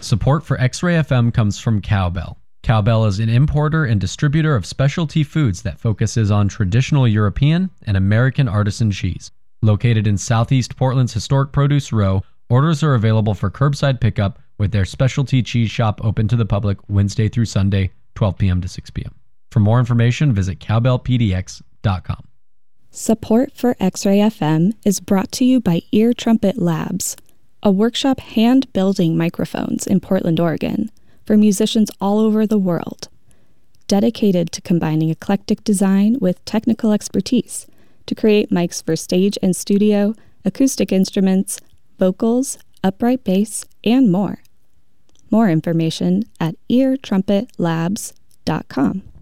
Support for X-Ray FM comes from Cowbell. Cowbell is an importer and distributor of specialty foods that focuses on traditional European and American artisan cheese. Located in Southeast Portland's historic Produce Row, orders are available for curbside pickup with their specialty cheese shop open to the public Wednesday through Sunday, 12 p.m. to 6 p.m. For more information, visit cowbellpdx.com. Support for X-Ray FM is brought to you by Ear Trumpet Labs, a workshop hand-building microphones in Portland, Oregon, for musicians all over the world, dedicated to combining eclectic design with technical expertise to create mics for stage and studio, acoustic instruments, vocals, upright bass, and more. More information at eartrumpetlabs.com.